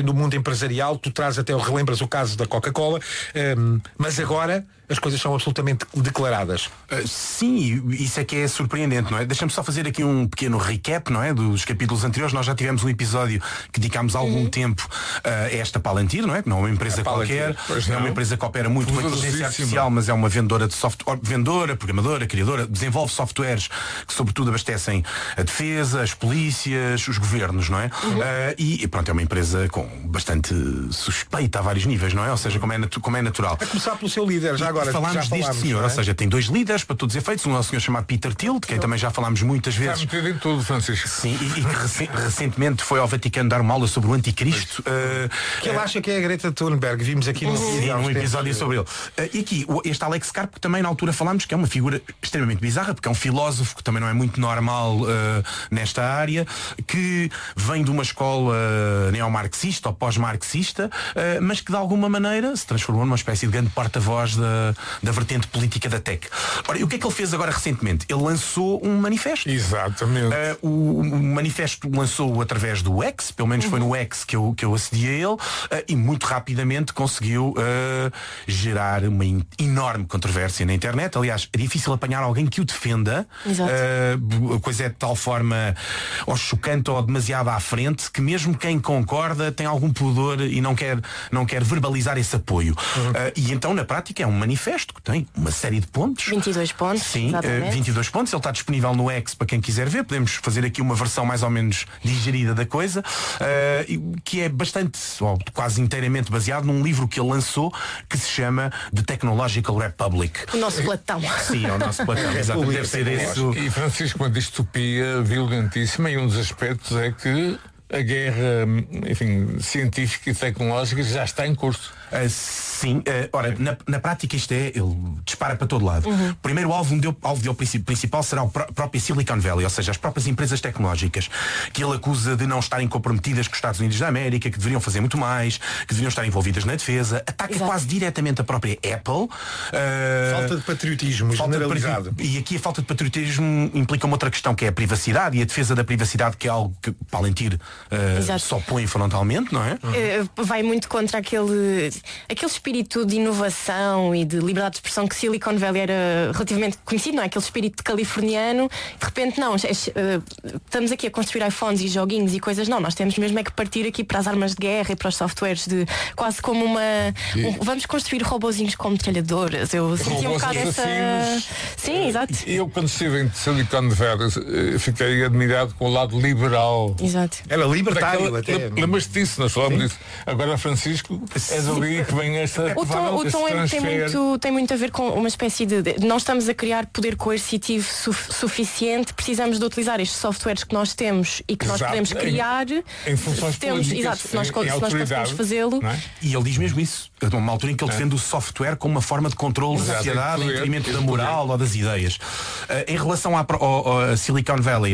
do mundo empresarial, tu traz até, relembras o caso da Coca-Cola, mas agora as coisas são absolutamente declaradas. Sim, isso é que é surpreendente, não é? Deixa-me só fazer aqui um pequeno recap, não é? Dos capítulos anteriores. Nós já tivemos um episódio que dedicámos algum tempo a esta Palantir, não é? Que não é uma empresa qualquer, é uma empresa que opera muito com a inteligência artificial, mas é uma vendedora de software, programadora, criadora, desenvolve softwares que sobretudo abastecem a defesa, as polícias, os governos, não é? E pronto, é uma empresa com bastante suspeita a vários níveis, não é? Ou seja, como é natural. A começar pelo seu líder, já agora. Falámos deste senhor, ou seja, tem 2 líderes para todos os efeitos. Um é o senhor chamado Peter Thiel, de quem também já falámos muitas vezes. Está metido em tudo, Francisco. Sim, e que recentemente foi ao Vaticano dar uma aula sobre o anticristo. Que ele acha que é a Greta Thunberg. Vimos aqui num episódio sobre ele. E aqui, este Alex Karp, que também na altura falámos que é uma figura extremamente bizarra, porque é um filósofo que também não é muito normal nesta área, que vem de uma escola neomarxista ou pós-marxista, mas que de alguma maneira se transformou numa espécie de grande porta-voz da vertente política da tech. Ora, e o que é que ele fez agora recentemente? Ele lançou um manifesto. Exatamente. O manifesto lançou através do X, pelo menos foi no X que eu acedi a ele, e muito rapidamente conseguiu gerar uma enorme controvérsia na internet. Aliás, é difícil apanhar alguém que o defenda. A coisa é de tal forma ou chocante ou demasiado à frente que mesmo quem concorda tem algum pudor e não quer verbalizar esse apoio. E então na prática é um manifesto que tem uma série de pontos. 22 pontos. Sim, 22 pontos. Ele está disponível no X para quem quiser ver. Podemos fazer aqui uma versão mais ou menos digerida da coisa, que é bastante, ou quase inteiramente baseado num livro que ele lançou que se chama The Technological Republic. O nosso Platão. Sim, é o nosso Platão. Exatamente. Deve ser isso. E Francisco, uma distopia violentíssima, e um dos aspectos é que a guerra, enfim, científica e tecnológica já está em curso. Sim, ora, na prática isto ele dispara para todo lado. Primeiro, o alvo principal será a própria Silicon Valley, ou seja, as próprias empresas tecnológicas que ele acusa de não estarem comprometidas com os Estados Unidos da América, que deveriam fazer muito mais, que deveriam estar envolvidas na defesa. Ataca quase diretamente a própria Apple. Falta de patriotismo generalizado. E aqui a falta de patriotismo implica uma outra questão, que é a privacidade e a defesa da privacidade, que é algo que Palantir só põe frontalmente, não é? Vai muito contra aquele espírito de inovação e de liberdade de expressão que Silicon Valley era relativamente conhecido, não é? Aquele espírito californiano. De repente não, estamos aqui a construir iPhones e joguinhos e coisas. Não, nós temos mesmo é que partir aqui para as armas de guerra e para os softwares, de quase como vamos construir robozinhos com metralhadoras. Eu senti um bocado essa... Sim, exato. Eu quando estive em Silicon Valley fiquei admirado com o lado liberal. Exato. Era libertário até. Lembras-te disso, nós falamos disso. Agora, Francisco, és ali que vem esta... O tom tem muito a ver com uma espécie de... Não estamos a criar poder coercitivo suficiente, precisamos de utilizar estes softwares que nós temos e que nós podemos criar em funções políticas, se nós conseguimos fazê-lo. É? E ele diz mesmo isso. Uma altura em que ele defende o software como uma forma de controle da sociedade, em detrimento da moral ou das ideias. Em relação à Silicon Valley,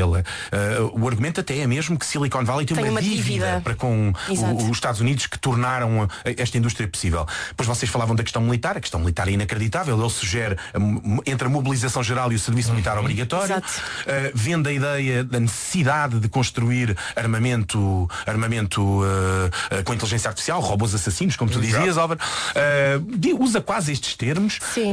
o argumento até é mesmo que Silicon Valley tem uma dívida para com os Estados Unidos, que tornaram esta indústria possível. Depois vocês falavam da questão militar. A questão militar é inacreditável. Ele sugere entre a mobilização geral e o serviço militar obrigatório. Vende a ideia da necessidade de construir armamento com inteligência artificial, robôs assassinos, como tu dizias, Álvaro. Usa quase estes termos. Sim.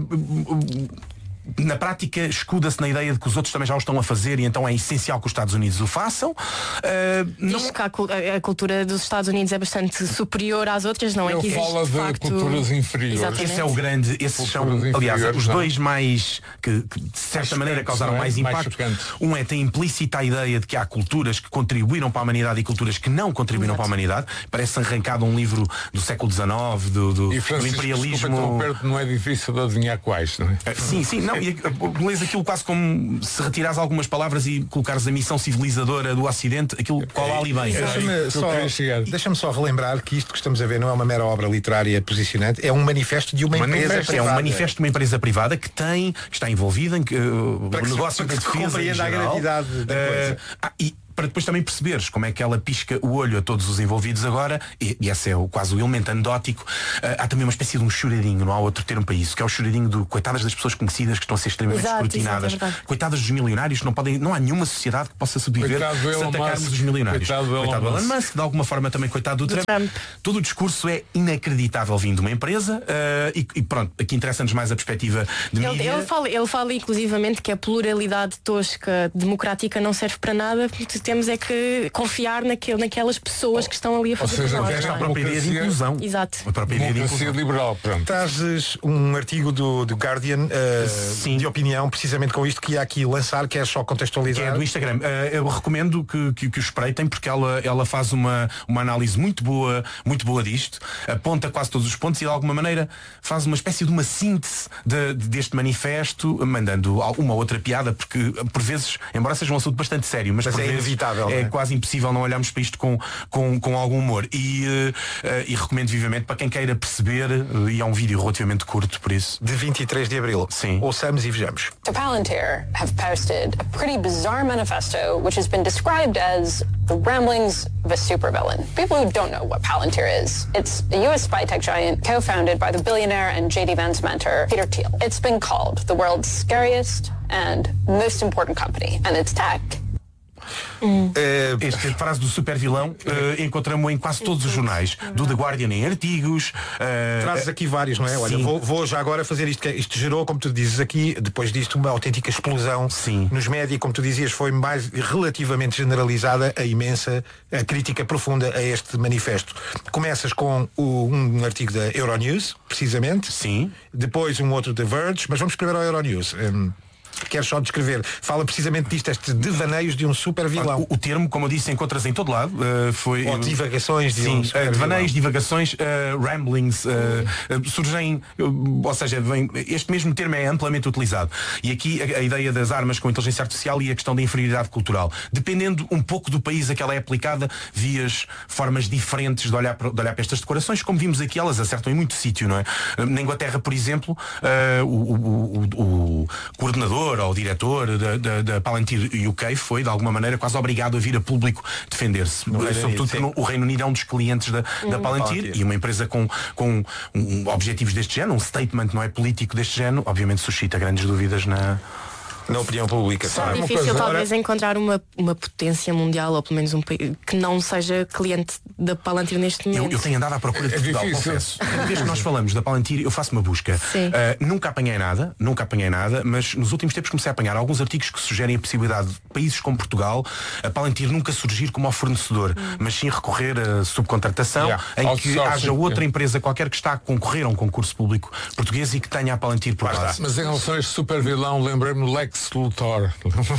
Na prática escuda-se na ideia de que os outros também já o estão a fazer, e então é essencial que os Estados Unidos o façam. Diz que a cultura dos Estados Unidos é bastante superior às outras, não é que existe fala de facto... culturas inferiores. Exatamente. Esse é o grande, esses são, aliás, os dois mais que de certa maneira causaram mais impacto. Um é, tem implícita a ideia de que há culturas que contribuíram para a humanidade e culturas que não contribuíram para a humanidade. Parece arrancado um livro do século XIX, do imperialismo. Não é difícil de adivinhar quais, não é? Sim, não. E lês aquilo quase como se retirares algumas palavras e colocares a missão civilizadora do Ocidente, aquilo cola ali bem. Deixa-me só relembrar que isto que estamos a ver não é uma mera obra literária posicionante, é um manifesto de uma empresa privada. É um manifesto de uma empresa privada que está envolvida em o negócio da defesa compreenda a gravidade da coisa. para depois também perceberes como é que ela pisca o olho a todos os envolvidos agora, e esse é quase o elemento anedótico. Há também uma espécie de um choradinho, não há outro termo para isso, que é o choradinho do coitadas das pessoas conhecidas que estão a ser extremamente escrutinadas, coitadas dos milionários que não há nenhuma sociedade que possa sobreviver se atacarmos os milionários. Coitado do Elon Musk, de alguma forma também coitado do Trump. Todo o discurso é inacreditável vindo de uma empresa, e pronto, aqui interessa-nos mais a perspectiva de mídia. Ele fala inclusivamente que a pluralidade tosca democrática não serve para nada, porque temos é que confiar naquelas pessoas que estão ali a fazer. Ou seja, esta é a própria ideia de inclusão. Exato. A própria ideia de inclusão liberal, pronto. Trazes um artigo do Guardian de opinião, precisamente com isto que ia aqui lançar, que é só contextualizar. Que é do Instagram. Eu recomendo que o espreitem, porque ela faz uma análise muito boa disto, aponta quase todos os pontos e de alguma maneira faz uma espécie de uma síntese deste manifesto, mandando uma ou outra piada, porque por vezes, embora seja um assunto bastante sério, mas por é vezes inevitável, é quase impossível não olharmos para isto com algum humor. E recomendo vivamente para quem queira perceber, e é um vídeo relativamente curto, por isso. De 23 de abril. Sim. Ouçamos e vejamos. So Palantir have posted a pretty bizarre manifesto which has been described as the ramblings of a supervillain. People who don't know what Palantir is, it's a US spy tech giant co-founded by the billionaire and J.D. Vance mentor Peter Thiel. It's been called the world's scariest and most important company, and its tech. Esta frase do super vilão encontramos em quase todos os jornais, do The Guardian em artigos. Trazes aqui vários, não é? Olha, vou já agora fazer isto, que isto gerou, como tu dizes aqui, depois disto, uma autêntica explosão nos média, e como tu dizias, foi mais relativamente generalizada a crítica profunda a este manifesto. Começas com um artigo da Euronews, precisamente. Sim. Depois um outro da Verge, mas vamos primeiro ao Euronews. Quero só descrever. Fala precisamente disto, estes devaneios de um super vilão. O termo, como eu disse, encontra-se em todo lado. Ou divagações de um super devaneios, divagações, ramblings, surgem, ou seja, este mesmo termo é amplamente utilizado. E aqui a ideia das armas com inteligência artificial e a questão da inferioridade cultural. Dependendo um pouco do país a que ela é aplicada, vias formas diferentes de olhar para estas decorações. Como vimos aqui, elas acertam em muito sítio, não é? Na Inglaterra, por exemplo, o coordenador ou o diretor da Palantir UK foi, de alguma maneira, quase obrigado a vir a público defender-se. Sobretudo porque o Reino Unido é um dos clientes da Palantir, e uma empresa com objetivos deste género, um statement não é político deste género, obviamente suscita grandes dúvidas na opinião pública. É difícil talvez encontrar uma potência mundial, ou pelo menos um país que não seja cliente da Palantir neste momento. Eu tenho andado à procura de Portugal, confesso. Cada vez que nós falamos da Palantir, eu faço uma busca. Nunca apanhei nada, mas nos últimos tempos comecei a apanhar alguns artigos que sugerem a possibilidade de países como Portugal, a Palantir nunca surgir como ao fornecedor, mas sim recorrer a subcontratação, em que haja outra empresa qualquer que está a concorrer a um concurso público português e que tenha a Palantir por lá. Mas em relação a este super vilão, lembrei-me do Lex Luthor.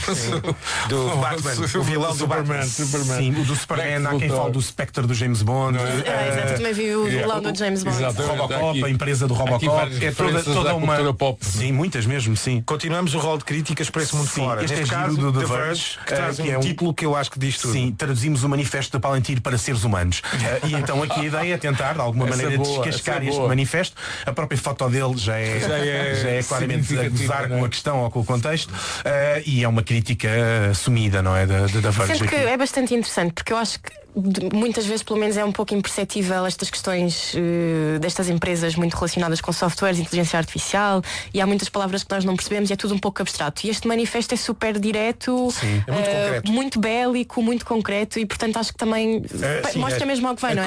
Do Batman, o vilão do Superman. Sim, o do Superman, há quem fale do Spectre do James Bond. Exato, também vi o vilão do James Bond. Robocop, a empresa do Robocop. É toda uma cultura pop. Sim, muitas mesmo, sim. Continuamos o rol de críticas para esse mundo fora. Este neste é caso, do The The Verge, que traz um título que eu acho que diz tudo. Sim, traduzimos o manifesto da Palantir para seres humanos. E então aqui a ideia é tentar, de alguma maneira, descascar este manifesto. A própria foto dele já é claramente a gozar com a questão ou com o contexto. E é uma crítica assumida, não é? Da Verge. Sendo que é bastante interessante, porque eu acho que muitas vezes, pelo menos, é um pouco imperceptível estas questões destas empresas muito relacionadas com softwares, inteligência artificial, e há muitas palavras que nós não percebemos e é tudo um pouco abstrato. E este manifesto é super direto, é muito concreto, muito bélico, muito concreto, e portanto acho que também mostra mesmo ao que vai, não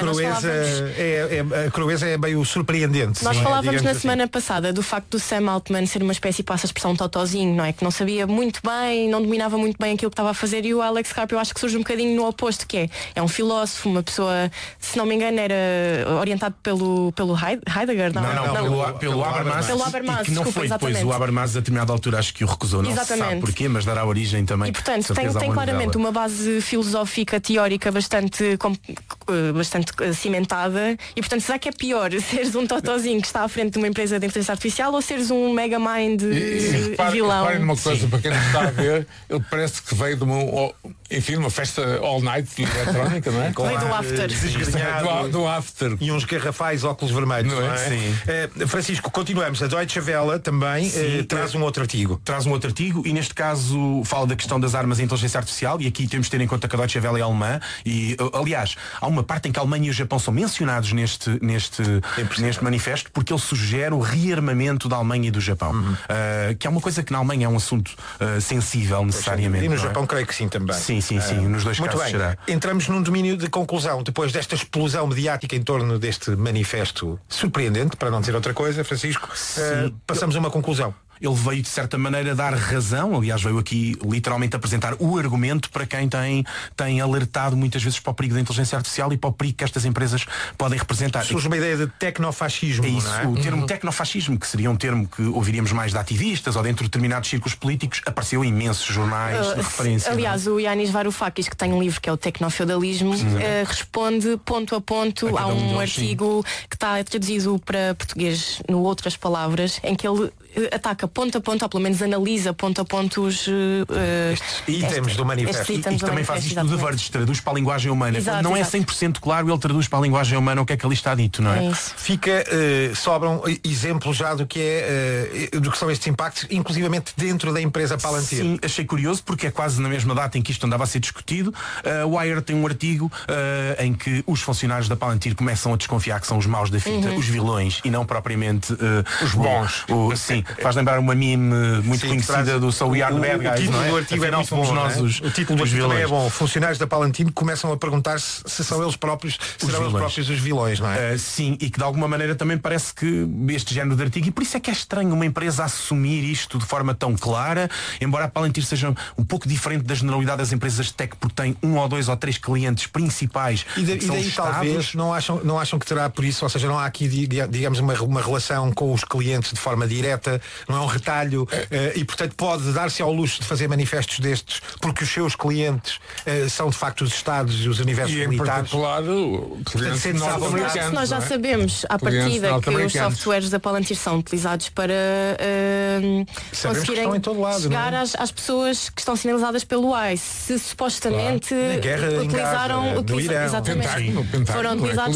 é? A crueza é meio surpreendente. Nós falávamos na semana passada do facto do Sam Altman ser uma espécie, passa a expressão totozinho, não é? Que não sabia muito bem, não dominava muito bem aquilo que estava a fazer, e o Alex Karp eu acho que surge um bocadinho no oposto, que é um filósofo, uma pessoa, se não me engano, era orientado pelo Heidegger, pelo Habermas, e que não foi depois o Habermas a determinada altura, acho que o recusou, não se sabe porquê, mas dará origem também. E portanto tem claramente uma base filosófica, teórica bastante cimentada, e portanto será que é pior seres um totozinho que está à frente de uma empresa de inteligência artificial ou seres um mega mind vilão? Reparem numa coisa, para quem não está a ver, ele parece que veio de uma enfim, uma festa all night eletrónica, não é? Veio do after. Do after. E uns garrafais óculos vermelhos, não é? Sim. Francisco, continuamos. A Deutsche Welle também traz um outro artigo. Traz um outro artigo e neste caso fala da questão das armas e inteligência artificial, e aqui temos de ter em conta que a Deutsche Welle é alemã e, aliás, há uma parte em que a Alemanha e o Japão são mencionados neste manifesto, porque ele sugere o rearmamento da Alemanha e do Japão, que é uma coisa que na Alemanha é um assunto sensível necessariamente. E no Japão creio que sim também. Sim, nos dois muito casos bem. será. Entramos num domínio de conclusão, depois desta explosão mediática em torno deste manifesto surpreendente, para não dizer outra coisa, Francisco, passamos a uma conclusão. Ele veio de certa maneira dar razão, aliás veio aqui literalmente apresentar o argumento para quem tem alertado muitas vezes para o perigo da inteligência artificial e para o perigo que estas empresas podem representar. Surge uma ideia de tecnofascismo, é isso, não é? O termo tecnofascismo, que seria um termo que ouviríamos mais de ativistas ou dentro de determinados círculos políticos, apareceu em imensos jornais de referência. Aliás, o Yanis Varoufakis, que tem um livro que é o Tecnofeudalismo, responde ponto a ponto a um artigo que está traduzido para português no Outras Palavras, em que ele ataca ponto a ponto, ou pelo menos analisa ponto a ponto os itens do manifesto. E também faz isto do The Verge, traduz para a linguagem humana. Exato, não é 100% claro, ele traduz para a linguagem humana o que é que ali está dito, não é? Fica, sobram exemplos já do que são estes impactos, inclusivamente dentro da empresa Palantir. Sim, achei curioso porque é quase na mesma data em que isto andava a ser discutido. O Wire tem um artigo em que os funcionários da Palantir começam a desconfiar que são os maus da fita, os vilões, e não propriamente os bons. Sim, faz lembrar uma meme muito conhecida do So We Are The Bad Guys, o título não é? do artigo é muito bom, nós, o título do artigo é bom. Funcionários da Palantir começam a perguntar-se se são eles próprios os vilões, não é? Sim, e que de alguma maneira também parece que este género de artigo, e por isso é que é estranho uma empresa assumir isto de forma tão clara, embora a Palantir seja um pouco diferente da generalidade das empresas de tech, porque tem 1 ou 2 ou 3 clientes principais. E daí talvez não acham que terá por isso, ou seja, não há aqui, digamos, uma relação com os clientes de forma direta, não é um retalho, e portanto pode dar-se ao luxo de fazer manifestos destes porque os seus clientes são de facto os Estados e os universos militares. Nós já sabemos à partida que os softwares da Palantir são utilizados para conseguirem chegar às pessoas que estão sinalizadas pelo AI. Se supostamente foram utilizados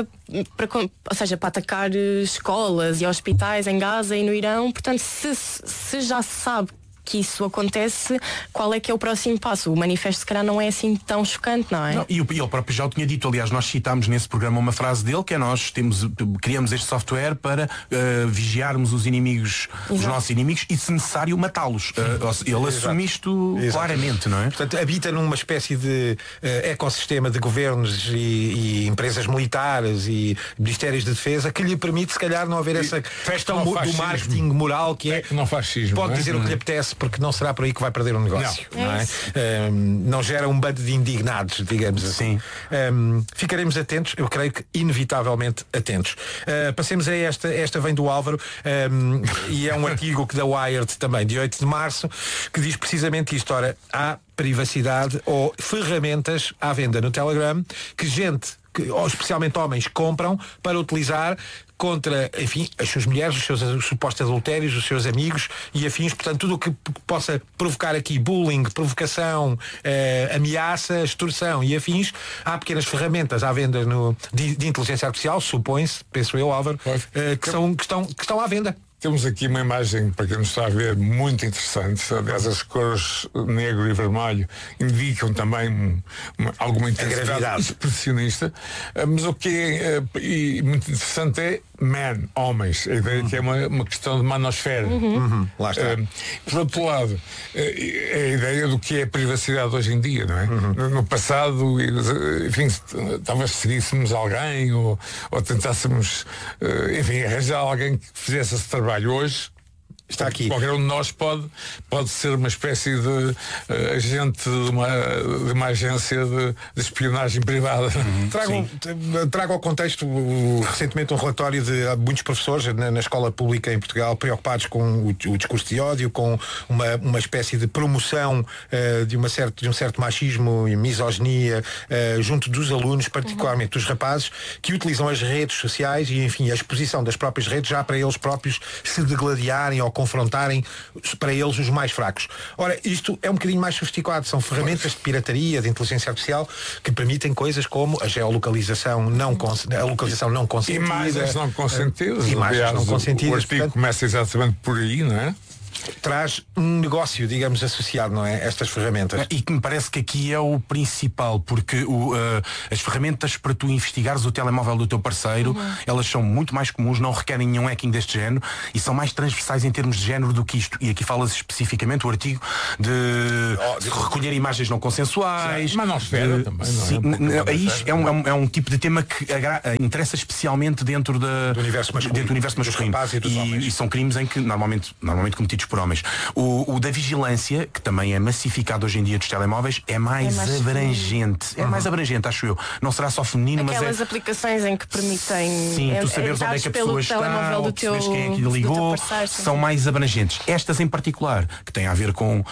para atacar escolas e hospitais em Gaza e no Irão. Portanto, se já se sabe que isso acontece, qual é que é o próximo passo? O manifesto se calhar não é assim tão chocante, não é? E ele próprio já o tinha dito, aliás, nós citámos nesse programa uma frase dele, que é criamos este software para vigiarmos os inimigos, os nossos inimigos, e se necessário matá-los. Ele assume isto claramente, não é? Portanto, habita numa espécie de ecossistema de governos e empresas militares e ministérios de defesa que lhe permite, se calhar, não haver essa questão do marketing moral que pode dizer o que lhe apetece, porque não será por aí que vai perder um negócio. Não gera um bando de indignados, digamos assim. Ficaremos atentos, eu creio que inevitavelmente atentos. Passemos a esta vem do Álvaro, e é um artigo que da Wired também, de 8 de março, que diz precisamente isto. Ora, há privacidade ou ferramentas à venda no Telegram que ou especialmente homens, compram para utilizar contra, enfim, as suas mulheres, os seus supostos adultérios, os seus amigos e afins. Portanto, tudo o que possa provocar aqui bullying, provocação, ameaça, extorsão e afins. Há pequenas ferramentas à venda de inteligência artificial, supõe-se, penso eu, Álvaro, que estão à venda. Temos aqui uma imagem, para quem nos está a ver, muito interessante. Aliás, as cores negro e vermelho indicam também alguma intensidade expressionista. Mas o que é muito interessante é homens. A ideia que é uma questão de manosfera. Lá está. Por outro lado, é a ideia do que é a privacidade hoje em dia, não é? No passado, enfim, talvez seguíssemos alguém ou tentássemos, enfim, arranjar alguém que fizesse esse trabalho. Hoje está aqui. Qualquer um de nós pode ser uma espécie de agente de uma agência de espionagem privada. Trago ao contexto recentemente um relatório de muitos professores na escola pública em Portugal preocupados com o discurso de ódio, com uma espécie de promoção de um certo machismo e misoginia junto dos alunos, particularmente dos rapazes, que utilizam as redes sociais e, enfim, a exposição das próprias redes já para eles próprios se degladiarem ou confrontarem para eles os mais fracos. Ora, isto é um bocadinho mais sofisticado, são ferramentas de pirataria, de inteligência artificial, que permitem coisas como a geolocalização a localização não consentida. Imagens não consentidas. Imagens não consentidas. O artigo começa exatamente por aí, não é? Traz um negócio, digamos, associado, não é? Estas ferramentas. E que me parece que aqui é o principal, porque as ferramentas para tu investigares o telemóvel do teu parceiro, elas são muito mais comuns, não requerem nenhum hacking deste género e são mais transversais em termos de género do que isto. E aqui fala-se especificamente o artigo de recolher imagens não consensuais. Mas não espera também, não é? É um tipo de tema que interessa especialmente dentro do universo masculino. E são crimes em que normalmente cometidos por homens. O da vigilância, que também é massificado hoje em dia dos telemóveis, é mais abrangente. É mais abrangente, acho eu. Não será só feminino, mas aquelas aplicações em que permitem tu saberes onde é que a pessoa está, ou perceberes quem é que lhe ligou, são mais abrangentes. Estas em particular, que têm a ver com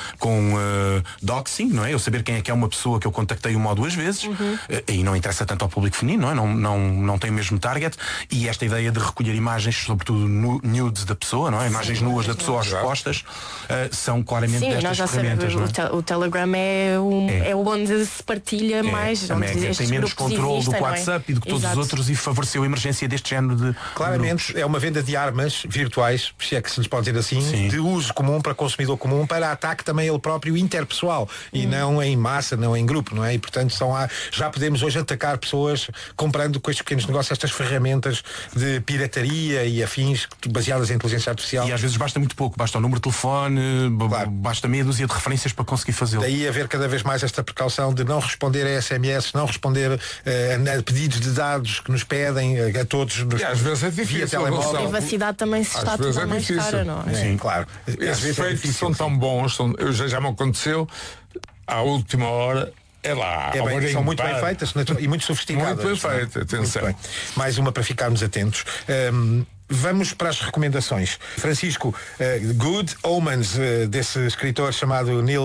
doxing, não é? Eu saber quem é que é uma pessoa que eu contactei uma ou duas vezes, e não interessa tanto ao público feminino, não é? Não tem o mesmo target, e esta ideia de recolher imagens, sobretudo nudes da pessoa, não é? Imagens nuas da pessoa expostas, são claramente destas ferramentas. O Telegram é onde se partilha mais. Tem menos controle do WhatsApp e do que todos os outros e favoreceu a emergência deste género de claramente grupos. É uma venda de armas virtuais, se é que se lhes pode dizer assim, de uso comum para consumidor comum, para ataque também ele próprio interpessoal e não em massa, não em grupo, não é? E portanto já podemos hoje atacar pessoas comprando com estes pequenos negócios estas ferramentas de pirataria e afins baseadas em inteligência artificial. E às vezes basta muito pouco, basta o número de telefone, basta meia dúzia de referências para conseguir fazê-lo. Daí haver cada vez mais esta precaução de não responder a SMS, não responder a pedidos de dados que nos pedem a todos e às vezes é difícil. A privacidade também se está a tornar mais cara, não é? Sim, claro. Esses efeitos são tão bons, já me aconteceu à última hora. São muito bem feitas e muito sofisticadas. Muito bem feitas, atenção. Mais uma para ficarmos atentos. Vamos para as recomendações. Francisco, Good Omens, desse escritor chamado Neil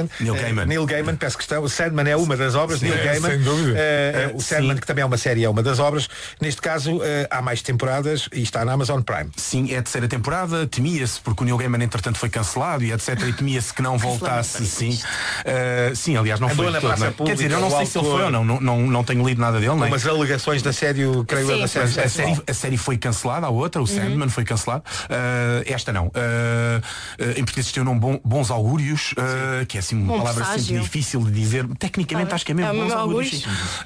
Gaiman, peço questão. O Sandman é uma das obras, Neil Gaiman. Sem dúvida. O Sandman, que também é uma série, é uma das obras. Neste caso, há mais temporadas e está na Amazon Prime. Sim, é a terceira temporada. Temia-se, porque o Neil Gaiman, entretanto, foi cancelado e etc. E temia-se que não voltasse. Sim, aliás, não foi. Quer dizer, eu não sei se ele foi ou não tenho lido nada dele. Umas alegações da assédio, creio eu, da série. A série foi cancelada, a outra. O Sandman foi cancelado. Esta não. Em português existiam bons augúrios, que é assim uma palavra sempre difícil de dizer. Tecnicamente acho que é mesmo bons augúrios.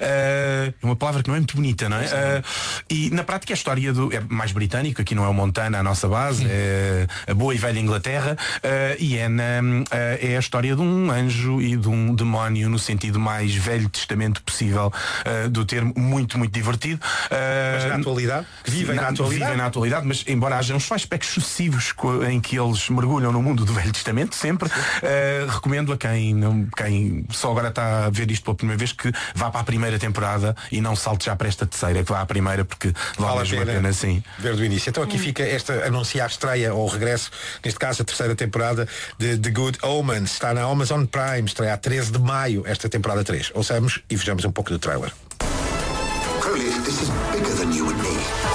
É uma palavra que não é muito bonita, não é? E na prática a história é mais britânico, aqui não é o Montana, a nossa base, é a boa e velha Inglaterra, e é a história de um anjo e de um demónio no sentido mais velho testamento possível do termo, muito, muito divertido. Mas na atualidade? Vivem na atualidade. Mas embora haja uns aspectos sucessivos em que eles mergulham no mundo do Velho Testamento, sempre, recomendo a quem só agora está a ver isto pela primeira vez que vá para a primeira temporada e não salte já para esta terceira, que vá à primeira, porque vale mesmo a pena, sim. Ver do início. Então aqui fica anunciar a estreia ou o regresso, neste caso a terceira temporada de The Good Omens. Está na Amazon Prime, estreia a 13 de maio, esta temporada 3. Ouçamos e vejamos um pouco do trailer. Crowley, this is bigger than you and me.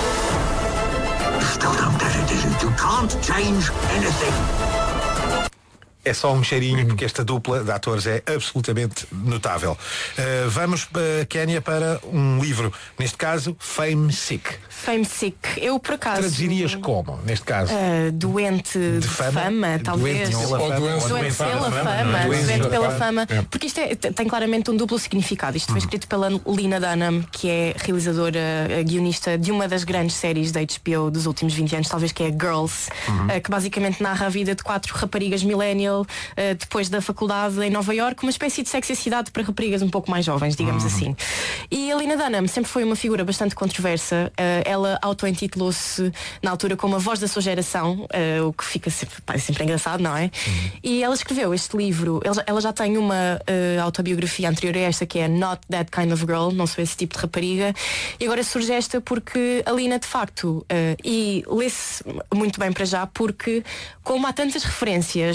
Still don't get it, is it? You can't change anything. É só um cheirinho, porque esta dupla de atores é absolutamente notável. Vamos, Kénia, para um livro. Neste caso, Fame Sick. Fame Sick. Eu, por acaso... Traduzirias como, neste caso? Doente de fama, talvez. Doente pela fama. Porque isto tem claramente um duplo significado. Isto foi escrito pela Lena Dunham, que é realizadora, guionista de uma das grandes séries da HBO dos últimos 20 anos, talvez, que é Girls, que basicamente narra a vida de 4 raparigas millennial depois da faculdade em Nova Iorque, uma espécie de Sexy Cidade para raparigas um pouco mais jovens, digamos assim. E a Lena Dunham sempre foi uma figura bastante controversa. Ela auto-intitulou-se na altura como a voz da sua geração, o que fica sempre engraçado, não é? E ela escreveu este livro. Ela já tem uma autobiografia anterior a esta, que é Not That Kind of Girl, não sou esse tipo de rapariga, e agora surge esta porque a Lena, de facto, e lê-se muito bem para já, porque como há tantas referências do universo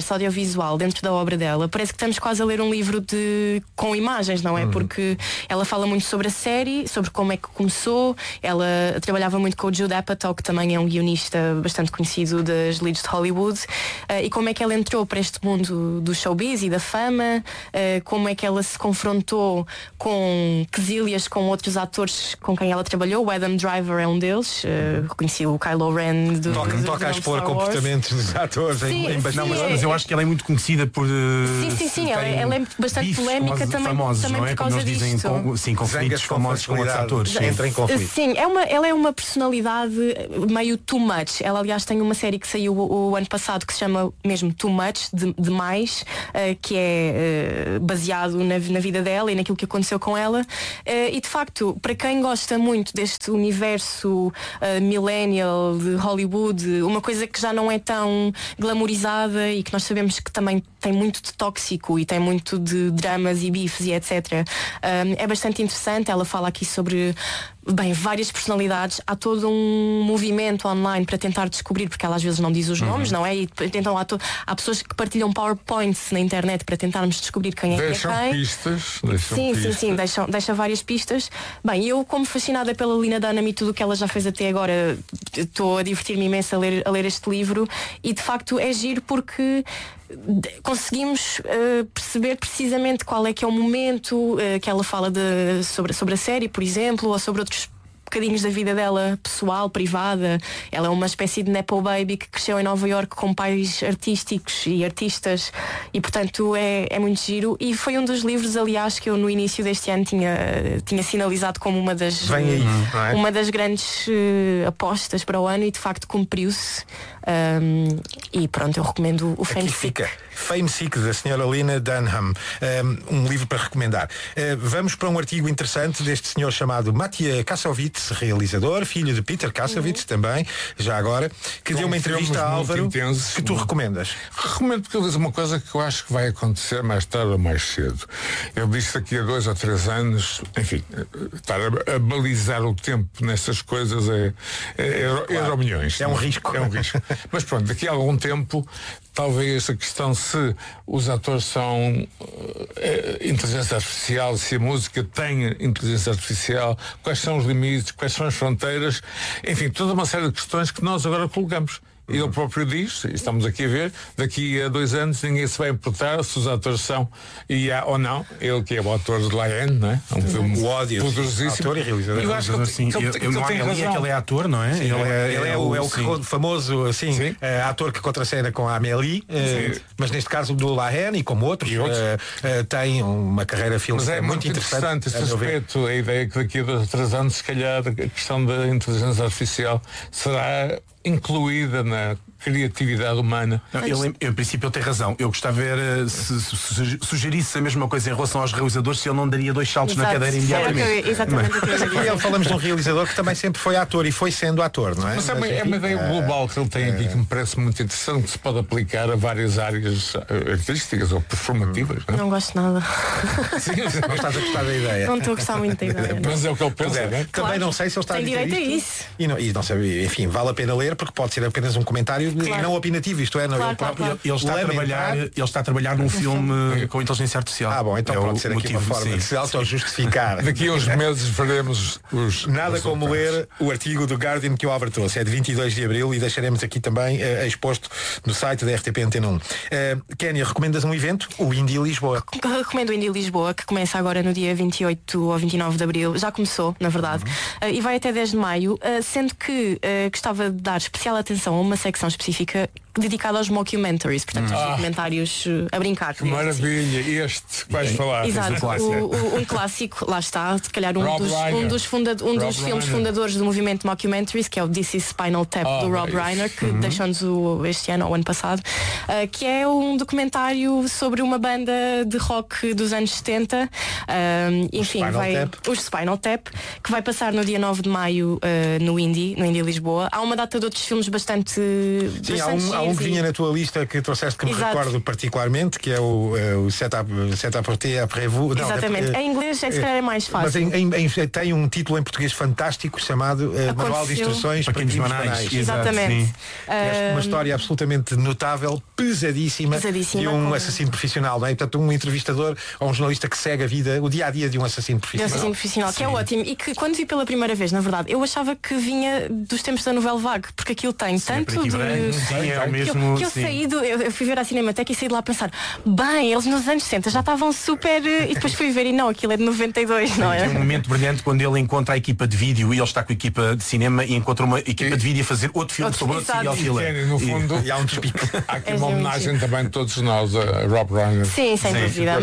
universo audiovisual dentro da obra dela, parece que estamos quase a ler um livro com imagens, não é? Porque ela fala muito sobre a série, sobre como é que começou. Ela trabalhava muito com o Judd Apatow, que também é um guionista bastante conhecido das leads de Hollywood, e como é que ela entrou para este mundo do showbiz e da fama, como é que ela se confrontou com quesílias com outros atores com quem ela trabalhou. O Adam Driver é um deles, reconheci o Kylo Ren do toca a expor comportamentos dos atores mas eu acho que ela é muito conhecida por sim, ela é bastante polémica também, famosos, também não é? por causa Como eles dizem, disto. conflitos famosos com outros atores. Entra em conflito. Sim, ela é uma personalidade meio too much. Ela, aliás, tem uma série que saiu o ano passado que se chama mesmo Too Much, demais, que é baseado na vida dela e naquilo que aconteceu com ela. E de facto, para quem gosta muito deste universo millennial de Hollywood, uma coisa que já não é tão glamourizada e que nós sabemos que também tem muito de tóxico e tem muito de dramas e bifes e etc. É bastante interessante. Ela fala aqui sobre várias personalidades. Há todo um movimento online para tentar descobrir, porque ela às vezes não diz os nomes, não é? E então há pessoas que partilham PowerPoints na internet para tentarmos descobrir quem é quem. Deixam pistas. Sim, deixa várias pistas. Bem, eu, como fascinada pela Lena Dunham e tudo o que ela já fez até agora, estou a divertir-me imenso a ler este livro, e de facto é giro porque conseguimos perceber precisamente qual é que é o momento que ela fala sobre a série, por exemplo, ou sobre outros bocadinhos da vida dela pessoal, privada. Ela é uma espécie de nepo baby que cresceu em Nova Iorque com pais artísticos e artistas, e portanto é muito giro, e foi um dos livros, aliás, que eu no início deste ano tinha sinalizado como uma das uma das grandes apostas para o ano, e de facto cumpriu-se. E pronto, eu recomendo o Fame Sick. Fame Sick, da senhora Lena Dunham, um livro para recomendar. Vamos para um artigo interessante deste senhor chamado Mattia Kassovitz, realizador, filho de Peter Kassovitz também, já agora, que deu uma entrevista a Álvaro que tu recomendas. Recomendo porque ele diz uma coisa que eu acho que vai acontecer mais tarde ou mais cedo. Ele disse que daqui a 2 ou 3 anos, enfim, estar a balizar o tempo nessas coisas é milhões. É um risco. É um risco. Mas pronto, daqui a algum tempo, talvez a questão se os atores são inteligência artificial, se a música tem inteligência artificial, quais são os limites, quais são as fronteiras, enfim, toda uma série de questões que nós agora colocamos. Ele próprio diz, estamos aqui a ver, daqui a 2 anos ninguém se vai importar se os atores são ou não. Ele que é o ator de Lion, não é? Um filme poderosíssimo. Ator e realizador. Eu acho que não há Amélie, que ele é ator, não é? Sim, ele é o famoso ator que contracena com a Amélie, mas neste caso do Lahen e como outros, tem uma carreira fílmica muito interessante. Este aspecto, a ideia que daqui a 2 ou 3 anos, se calhar, a questão da inteligência artificial será incluída na criatividade humana. Ele, em princípio, ele tem razão. Eu gostava de ver se sugerisse a mesma coisa em relação aos realizadores, se ele não daria 2 saltos na cadeira imediatamente. Exatamente. Mas aqui falamos de um realizador que também sempre foi ator e foi sendo ator, não é? Mas é uma ideia global que ele tem aqui que me parece muito interessante, que se pode aplicar a várias áreas artísticas ou performativas. Não gosto nada. Não estás a gostar da ideia. Não estou a gostar muito da ideia. Mas é o que ele pensa. Também não sei se ele está a dizer direito isto, a isso. E não sei, enfim, vale a pena ler porque pode ser apenas um comentário e não opinativo, isto é, não claro, ele próprio. claro. Ele está a trabalhar num filme com inteligência artificial. Bom, então pode ser aqui uma forma de se auto-justificar. Daqui a uns meses veremos Nada como ler o artigo do Guardian que o Álvaro trouxe. É de 22 de abril e deixaremos aqui também exposto no site da RTP Antena 1. Kénia, recomendas um evento? O Indie Lisboa. Recomendo o Indie Lisboa, que começa agora no dia 28 ou 29 de abril. Já começou, na verdade. E vai até 10 de maio, sendo que gostava de dar especial atenção a uma secção específica dedicado aos mockumentaries, portanto, os documentários a brincar. Que maravilha, assim. Este que vais falar. Exato, um clássico, lá está, se calhar um dos filmes fundadores do movimento mockumentaries, que é o This is Spinal Tap do Rob Reiner, que deixou-nos este ano ou ano passado, que é um documentário sobre uma banda de rock dos anos 70, enfim, os Spinal Tap, que vai passar no dia 9 de maio no Indie Lisboa. Há uma data de outros filmes bastante há um que vinha na tua lista que trouxeste que me recordo particularmente, que é o Set à Portée après vous. Exatamente. Em inglês é se calhar é mais fácil. Mas tem um título em português fantástico chamado Manual de Instruções para Crimes Banais. Exatamente. É uma história absolutamente notável, pesadíssima de um assassino profissional, não é? Portanto, um entrevistador ou um jornalista que segue a vida, o dia a dia de um assassino profissional. Que é ótimo. E que quando vi pela primeira vez, na verdade, eu achava que vinha dos tempos da Novela Vague, porque aquilo tem tanto de. Eu fui ver a Cinemateca e saí de lá a pensar, bem, eles nos anos 60 já estavam super. E depois fui ver e não, aquilo é de 92, não é? Tem um momento brilhante quando ele encontra a equipa de vídeo e ele está com a equipa de cinema e encontra uma equipa de vídeo a fazer outro filme sobre outro serial killer. No fundo, e há um despique. Há aqui uma homenagem também de todos nós a Rob Reiner. Sim, sem dúvida.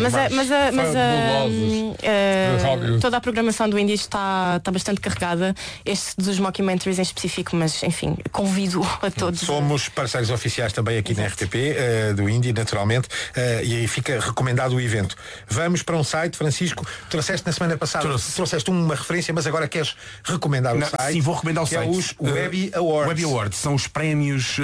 Toda a programação do Indie está bastante carregada. Este dos mockumentaries em específico, mas enfim, convido a todos. Somos parceiros oficiais também aqui na RTP, do Indie, naturalmente, e aí fica recomendado o evento. Vamos para um site, Francisco, trouxeste na semana passada, trouxeste uma referência, mas agora queres recomendar o site? Sim, vou recomendar o site. É os Webby Awards. Webby Awards são os prémios,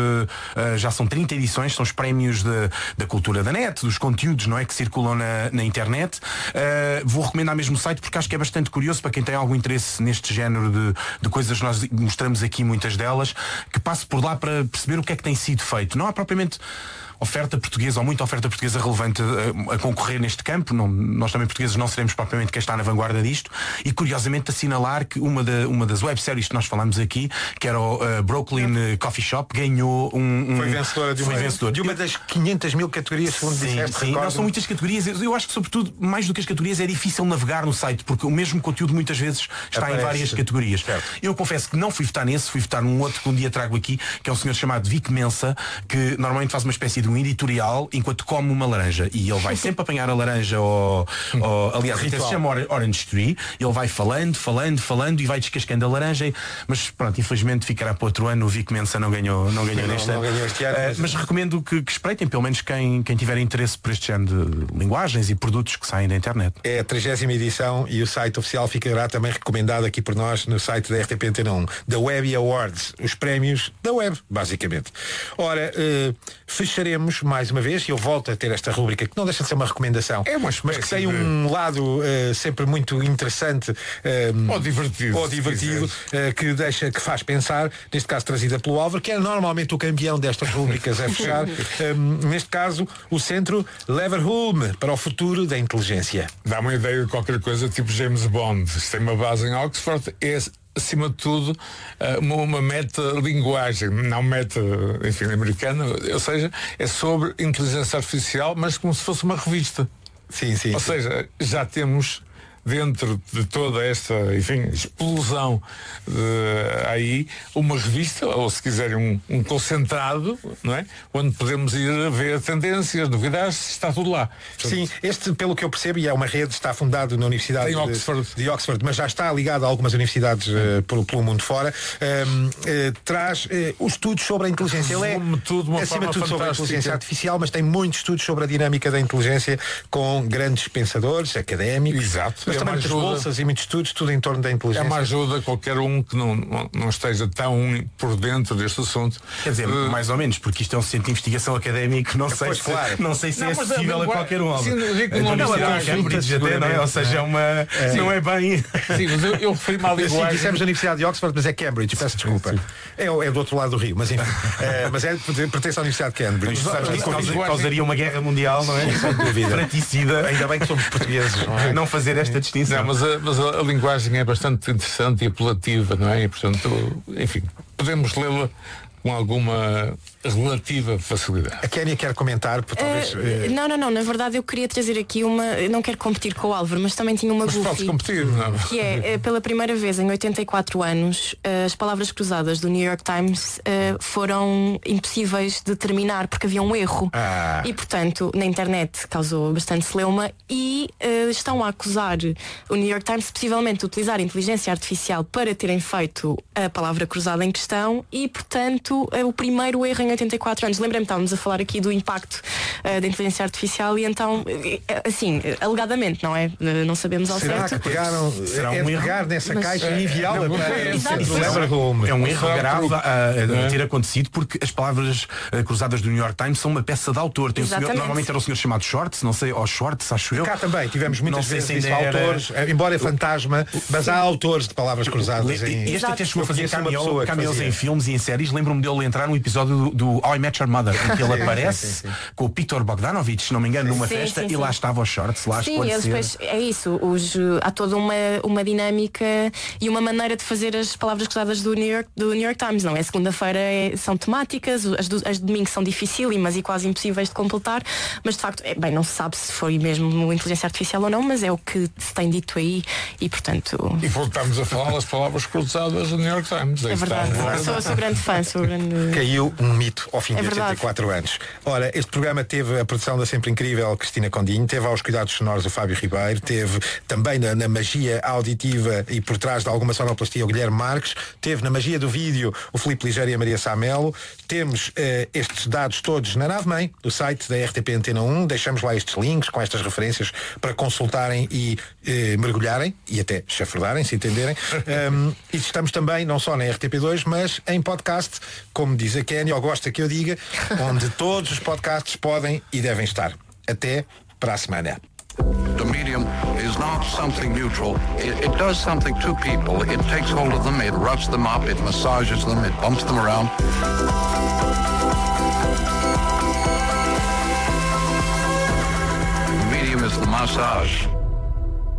já são 30 edições, são os prémios da cultura da net, dos conteúdos, não é, que circulam na internet. Vou recomendar mesmo o site porque acho que é bastante curioso para quem tem algum interesse neste género de coisas que nós mostramos aqui, muitas delas, que passe por lá para perceber o que é que tem sido feito. Não há propriamente oferta portuguesa ou muita oferta portuguesa relevante a concorrer neste campo. Nós também portugueses não seremos propriamente quem está na vanguarda disto, e curiosamente assinalar que uma das webséries que nós falamos aqui, que era o Brooklyn Coffee Shop, ganhou foi vencedora de uma das 500 mil categorias, segundo disseste. Sim, não são muitas categorias. Eu acho que sobretudo, mais do que as categorias, é difícil navegar no site, porque o mesmo conteúdo muitas vezes está em várias categorias. Certo. Eu confesso que não fui votar nesse, fui votar num outro que um dia trago aqui, que é um senhor chamado Vic Mensa, que normalmente faz uma espécie de um editorial enquanto come uma laranja, e ele vai sempre apanhar a laranja aliás, até se chama Orange Tree. Ele vai falando e vai descascando a laranja, mas pronto, infelizmente ficará para outro ano. O Vic Mensa não ganhou neste ano. Mas recomendo que espreitem, pelo menos quem tiver interesse por este género de linguagens e produtos que saem da internet. É a 30ª edição e o site oficial ficará também recomendado aqui por nós no site da RTP Antena 1, da Webby Awards, os prémios da web, basicamente. Ora, fecharemos mais uma vez, e eu volto a ter esta rúbrica que não deixa de ser uma recomendação, mas que tem um lado sempre muito interessante ou divertido que faz pensar, neste caso trazida pelo Álvaro, que é normalmente o campeão destas rúbricas a fechar. Neste caso, o Centro Leverhulme para o futuro da inteligência. Dá uma ideia de qualquer coisa tipo James Bond. Isto tem uma base em Oxford, acima de tudo uma meta-linguagem, não meta, enfim, americana, ou seja, é sobre inteligência artificial, mas como se fosse uma revista. Sim. Ou seja, já temos dentro de toda esta, enfim, explosão aí, uma revista, ou se quiserem um concentrado, não é? Onde podemos ir a ver tendências, novidades, está tudo lá. Sim, este, pelo que eu percebo, e é uma rede, está fundado na Universidade de Oxford, mas já está ligado a algumas universidades pelo mundo fora, traz os estudos sobre a inteligência. Ele é, acima de tudo, sobre a inteligência artificial, mas tem muitos estudos sobre a dinâmica da inteligência com grandes pensadores, académicos. Exato. Mas também muitas bolsas e muitos estudos, tudo em torno da inteligência. É uma ajuda a qualquer um que não esteja tão por dentro deste assunto. Quer dizer, mais ou menos, porque isto é um centro de investigação académico, não sei se é acessível a qualquer um. Ou seja, é uma. Não é bem. Sim, mas eu referi-me à linguagem. Dissemos a Universidade de Oxford, mas é Cambridge, peço desculpa. É do outro lado do rio, mas enfim. Mas pertence à Universidade de Cambridge. Causaria uma guerra mundial, não é? Sem dúvida. Fraticida. Ainda bem que somos portugueses, não é? Não fazer esta distinção. Não, mas a linguagem é bastante interessante e apelativa, não é? E, portanto, enfim, podemos lê-la com alguma relativa facilidade. A Kénia quer comentar, talvez... Não, na verdade eu queria trazer aqui eu não quero competir com o Álvaro, mas também tinha uma goofy. Pode competir, não? Que é, pela primeira vez em 84 anos, as palavras cruzadas do New York Times foram impossíveis de terminar porque havia um erro. E, portanto, na internet causou bastante celeuma e estão a acusar o New York Times possivelmente de utilizar a inteligência artificial para terem feito a palavra cruzada em questão e, portanto, facto o primeiro erro em 84 anos. Lembrei-me, estávamos a falar aqui do impacto da inteligência artificial e então, assim, alegadamente, não é? Não sabemos ao certo. Será que pegaram, pegar nessa caixa e enviá-la para é um erro grave a ter acontecido porque as palavras cruzadas do New York Times são uma peça de autor. Tem um senhor, normalmente era um senhor chamado Shorts, não sei, ou Shorts, acho eu. Cá também tivemos muitas vezes autores, embora é fantasma, mas há autores de palavras cruzadas. Este até chegou a fazer cameos em filmes e em séries. Lembro-me dele entrar num episódio do How I Met Your Mother, em que ele aparece com o Peter Bogdanovich, se não me engano, numa festa e lá estava os Shorts, lá depois, é isso, há toda uma dinâmica e uma maneira de fazer as palavras cruzadas do New York Times, não é? Segunda-feira são temáticas, as de domingo são dificílimas e quase impossíveis de completar, mas de facto, não se sabe se foi mesmo inteligência artificial ou não, mas é o que se tem dito aí e portanto... E voltamos a falar das palavras cruzadas do New York Times. É verdade, sou grande fã, Caiu um mito ao fim de 84 anos. Ora, este programa teve a produção da sempre incrível Cristina Condinho, teve aos cuidados sonoros o Fábio Ribeiro, teve também na magia auditiva e por trás de alguma sonoplastia o Guilherme Marques, teve na magia do vídeo o Filipe Ligeiro e a Maria Samelo. Temos estes dados todos na nave-mãe do site da RTP Antena 1, deixamos lá estes links com estas referências para consultarem e mergulharem e até chafurdarem, se entenderem. E estamos também não só na RTP2, mas em podcast, como diz a Kenny, ou gosta que eu diga, onde todos os podcasts podem e devem estar. Até para a semana. The medium is not something neutral. It does something to people. It takes hold of them, it roughs them up, it massages them, it bumps them around. The medium is the massage.